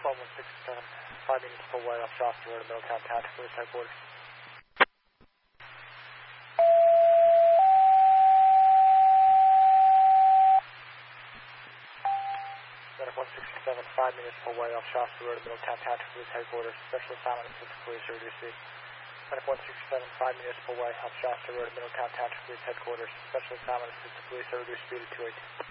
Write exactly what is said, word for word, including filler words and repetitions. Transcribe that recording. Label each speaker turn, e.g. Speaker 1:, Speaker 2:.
Speaker 1: twelve one six seven, five units full way off Shasta Road, Middletown Township Police Headquarters. Medic one sixty-seven, five units full way off Shasta Road, Middletown Township Police Headquarters. Special assignment assistant police to reduce speed. Medic one sixty-seven, five units full way off Shasta Road, Middletown Township Police Headquarters. Special assignment assistant police to reduce speed at two eighteen.